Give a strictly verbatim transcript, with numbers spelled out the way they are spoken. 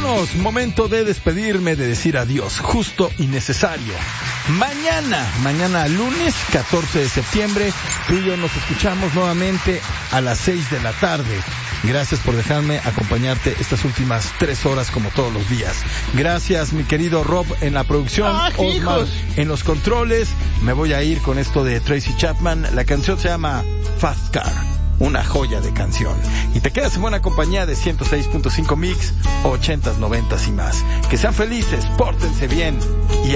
Vámonos, momento de despedirme, de decir adiós, justo y necesario. Mañana, mañana lunes catorce de septiembre, tú y yo nos escuchamos nuevamente a las seis de la tarde. Gracias por dejarme acompañarte estas últimas tres horas como todos los días. Gracias, mi querido Rob, en la producción. ¡Ah, Osmar hijos! En los controles. Me voy a ir con esto de Tracy Chapman. La canción se llama Fast Car. Una joya de canción. Y te quedas en buena compañía de ciento seis punto cinco Mix, ochentas, noventas y más. Que sean felices, pórtense bien y